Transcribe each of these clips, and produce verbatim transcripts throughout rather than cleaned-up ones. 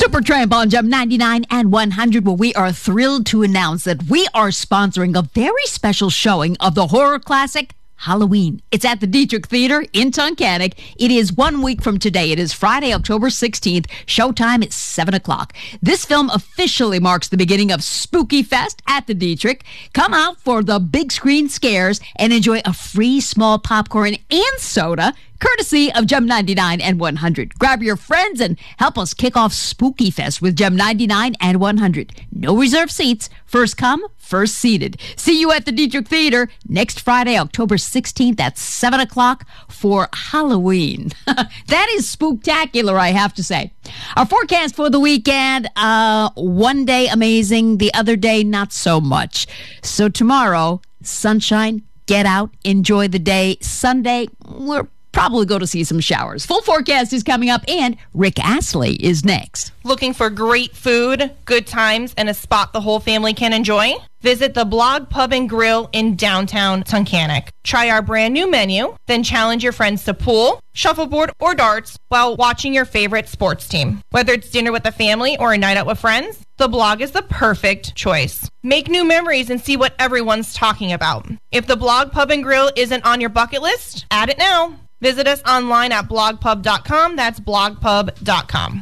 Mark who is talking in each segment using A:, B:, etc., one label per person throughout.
A: Supertramp on Gem ninety-nine and one hundred, where we are thrilled to announce that we are sponsoring a very special showing of the horror classic Halloween. It's at the Dietrich Theater in Tunkhannock. It is one week from today. It is Friday, October sixteenth. Showtime is seven o'clock. This film officially marks the beginning of Spooky Fest at the Dietrich. Come out for the big screen scares and enjoy a free small popcorn and soda, courtesy of Gem ninety-nine and one hundred. Grab your friends and help us kick off Spooky Fest with Gem ninety-nine and one hundred. No reserved seats. First come, first seated. See you at the Dietrich Theater next Friday, October sixteenth at seven o'clock for Halloween. That is spooktacular, I have to say. Our forecast for the weekend, uh, one day amazing, the other day not so much. So tomorrow, sunshine, get out, enjoy the day. Sunday, we're probably go to see some showers. Full forecast is coming up, and Rick Astley is next.
B: Looking for great food, good times, and a spot the whole family can enjoy? Visit the Blog Pub and Grill in downtown Tunkhannock. Try our brand new menu, then challenge your friends to pool, shuffleboard, or darts while watching your favorite sports team. Whether it's dinner with the family or a night out with friends, the Blog is the perfect choice. Make new memories and see what everyone's talking about. If the Blog Pub and Grill isn't on your bucket list, add it now. Visit us online at blog pub dot com. That's blog pub dot com.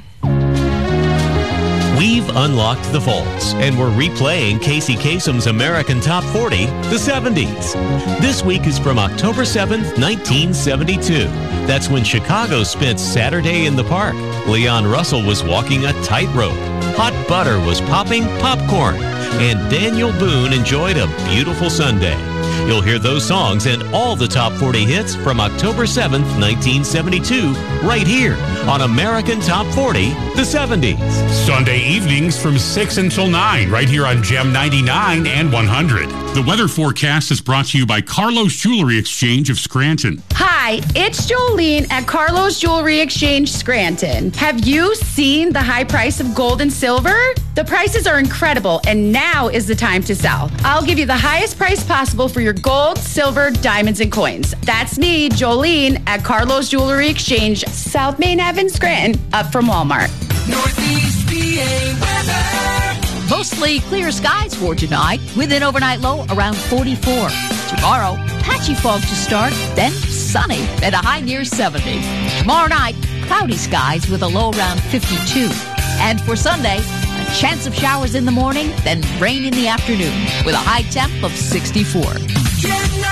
C: We've unlocked the vaults, and we're replaying Casey Kasem's American Top forty, the seventies. This week is from October seventh, nineteen seventy-two. That's when Chicago spent Saturday in the Park. Leon Russell was walking a tightrope. Hot butter was popping popcorn. And Daniel Boone enjoyed a beautiful Sunday. You'll hear those songs and all the top forty hits from October seventh, nineteen seventy-two, right here on American Top forty, the seventies.
D: Sunday evenings from six until nine, right here on Gem ninety-nine and one hundred. The weather forecast is brought to you by Carlos Jewelry Exchange of Scranton.
E: Hi, it's Jolene at Carlos Jewelry Exchange Scranton. Have you seen the high price of gold and silver? The prices are incredible, and now is the time to sell. I'll give you the highest price possible for your gold, silver, diamonds, and coins. That's me, Jolene, at Carlos Jewelry Exchange, South Main Avenue, Scranton, up from Walmart.
F: Northeast P A weather.
A: Mostly clear skies for tonight, with an overnight low around forty-four. Tomorrow, patchy fog to start, then sunny at a high near seventy. Tomorrow night, cloudy skies with a low around fifty-two. And for Sunday, a chance of showers in the morning, then rain in the afternoon, with a high temp of sixty-four.